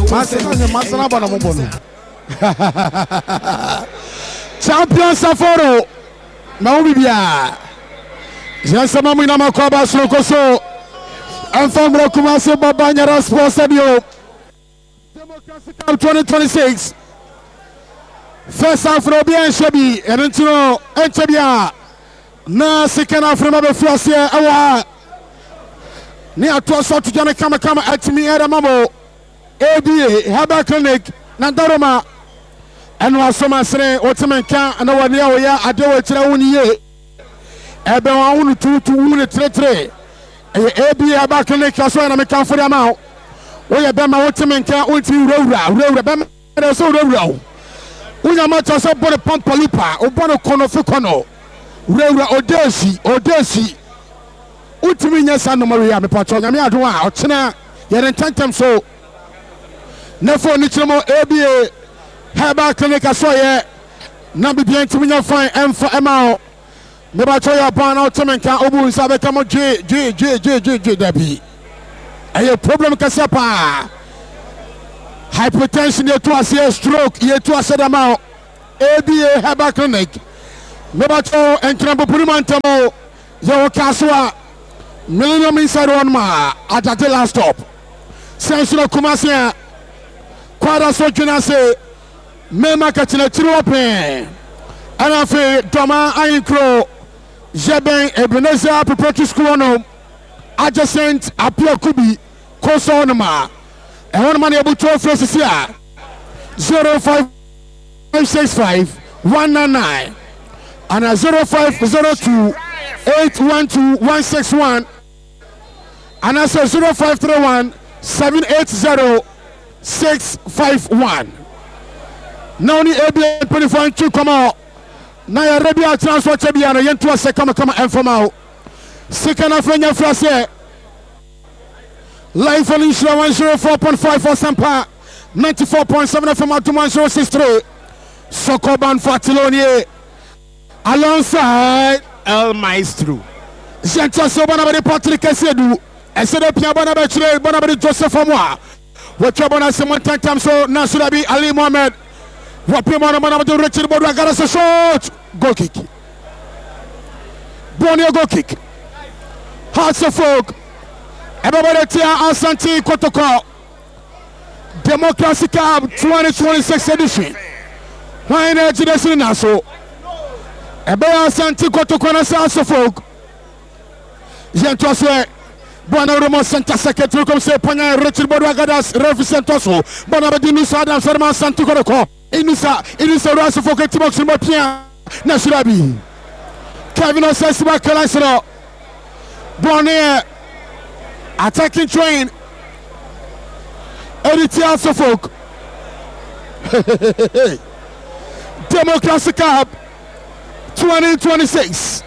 Masana Bono. Champion Saforo. Maubia. Jansama Minama Kwaba Sokoso. And from Rokumase Babanyara Sports Stadium. Democracy Cup 2026. First half Robia and Shebi. And Entino and Chebia. Na second half from the first year. Awa. Ni ato so to jana kama atimi era mamo. ABA Herbal Clinic Nandaroma. And was some say Otimenka and our near way adewa chira woni ye. Ebe wa wonu tu woni 3-3. ABA Herbal Clinic so na me kan for am out. We ye be ma Otimenka onti rowra be ma so rowra. Unya ma to so body pump polipa, obono kono fu kono. Rowra odesi. Utimi nya sa no maria me pacho nya me ado a ochena ye rentantem so. Nefo ni chimo ABA Herbal Clinic asoye na bibia ntimi nya fine emfa emao me ba cho ya ban na otemenka obu nsa be kamo G dabi aye problem kasa pa hypertension ye to ase stroke ye to ase damao ABA Herbal Clinic me ba cho enkrambo purimantamo ye wo kaswa Millennium inside one ma at the last stop Sensual Kumasia Kwada Sojuna say Mema Katina Tirope and Afe Doma Ainkro Jeben Ebenezer Preparatory School no adjacent Apia Kubi Koso Onoma and one man able to offer here 05565 199 and a 0502 812 161 and also 0531 780 651. Now ni ABA 24 come out. Now you ready to transfer to be and yen to us come and from out. Second of your first year. Life on insurance 104.5 for Sampa, 94.7 from out to 1063. Sokoban for Tilonie alongside El Maestro. Jenta so bonabadi Patrick Esedu. Esedu pia bonabadi Joseph Amwa. Wacha bona se montan tam so Nasurabi Ali Mohamed. Wapi bonabadi Richard Bodwa got us a shot. Goal kick. Bonio goal kick. Hearts of Folk. Everybody tia Asante Kotoko. Democracy Cup 2026 edition. Why not Jidesi Naso? Ebe Asante Kotoko na Hearts of Folk. Jentoswe Bwana Romo Center Secretary comme c'est Panya Richard Bodwa Gadas Rev Santoso Bwana Badinu Sadam Sarman Santi Koroko Inusa Rasu Folk Timox Mopia Nasurabi Kevin Osesiba Kalasro Bwana attacking train Edith Hearts of Folk Democracy Cup 2026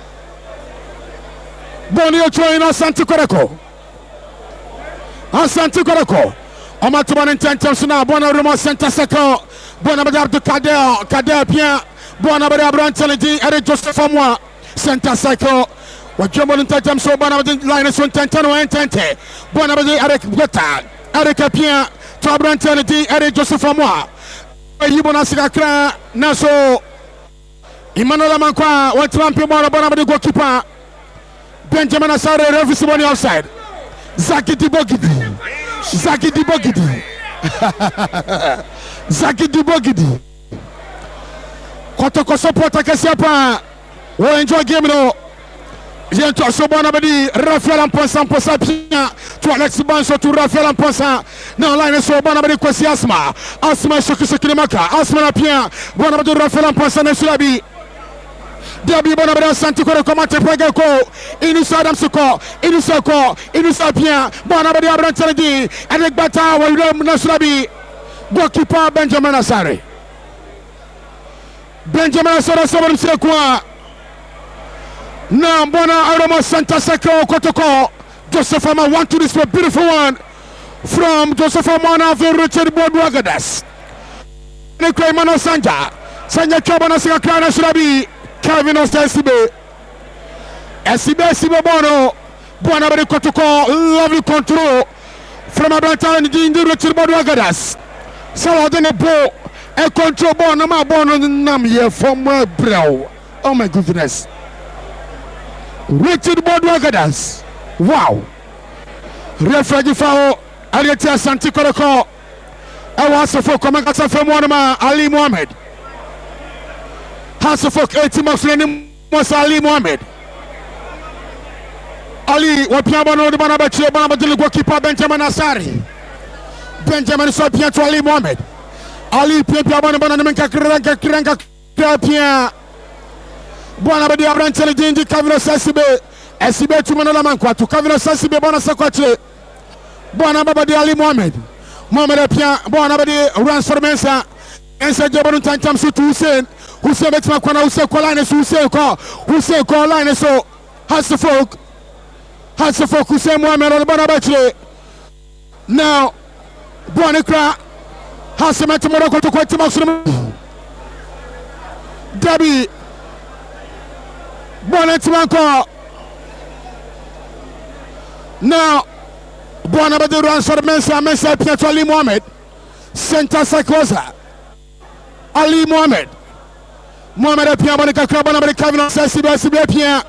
Bonio join Asante Koroko. Omatuban intentions now. Bona Romo Center Second. Bona Badab Kader Pien. Bona Badab Rantelity. Eric Joseph Amwa. Center Cycle. What German intentions so Bona Linus 110. Bona Badab Eric Gota. Eric Pien. Top Rantelity. Eric Joseph Amwa. Yibona Sigakra. Naso. Emmanuel Mankwa. What Trump Bona Badab goalkeeper. Benjamin Asare referee on the outside. Zaki Dibogidi. Kotoko supporter Kasiapa. We enjoy game no. Jento Sobana Badi Rafael Amponsa Pia to Alex Banso to Rafael Amponsa. Now line Sobana Badi Kwesi Asma Shokusekinemaka. Asma Pia. Bonabadi Rafael Amponsa Nesulabi. Debi Bonabada Santi Koroko Mate Pregeko Inusa Damsuko Inusa Pia Bonabadi Abrantelegi Eric Bata William Nasrabi goalkeeper Benjamin Asare Someone Sekwa now Bona Aroma Santa Seko Kotoko Joseph Ama want to this beautiful one from Joseph Amana of Richard Bodwagadas Nekwe Mano Sanja Kabana Sika Nasrabi Kevin Ostesibe Sibe Bono Bonabadi Kotoko lovely control from Abranta and Jindi Richard Boduagadas. So I didn't ball a control ball, no more ball on Nam here from Brow. Oh my goodness. Richard Boduagadas. Wow. Referee foul. Aliatia Santi Koroko. I was a folk coming out from Ali Mohammed. House of folk 80 Muslim was Ali Mohammed. Ali, what Piabano the Banabachi, Banabadil goalkeeper Benjamin Asari. Benjamin Sopia to Ali Mohammed. Ali Piabano Banamenka Kranka Krapia. Bonabadi Abrantele Dindi Cavino Sassibe. Esibe to Manalamanqua to Cavino Sassibe Bonasaquatre. Bonabadi Ali Mohammed. Mohamed Pia, Bonabadi runs for Mensa. And said Jabon Tantam to Hussein. Hussein Betmakwana, Hussein Colines, Hussein Colines, so has the folk. Has the folk Hussein Mohamed on the Bonabachi. Now, Bonicra has the Matamoroco to quite maximum. Debbie Bonetmanco. Now, Bonabadi runs for Mensa Pietro Ali Mohammed. Center Sakosa. Ali Mohammed. Mohamed Pia Bonica Crabana Cavino Sassibia Sibia Pia.